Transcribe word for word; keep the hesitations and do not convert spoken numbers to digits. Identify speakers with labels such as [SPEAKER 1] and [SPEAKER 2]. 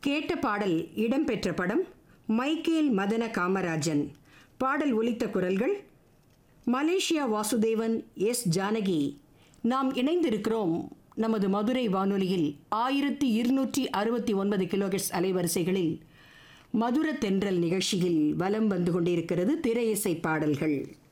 [SPEAKER 1] கேட்ட பாடல் இடம்பெற்ற படம் மைக்கேல் மதன காமராஜன். பாடல் ஒலித்த குரல்கள் மலேசியா வாசுதேவன், எஸ் ஜானகி. நாம் இணைந்திருக்கிறோம் நமது மதுரை வானொலியில் ஆயிரத்தி இருநூற்றி அறுபத்தி ஒன்பது கிலோஹெர்ட்ஸ் அலைவரிசைகளில் மதுர தென்றல் நிகழ்ச்சியில் வலம் வந்து கொண்டிருக்கிறது திரையிசை பாடல்கள்.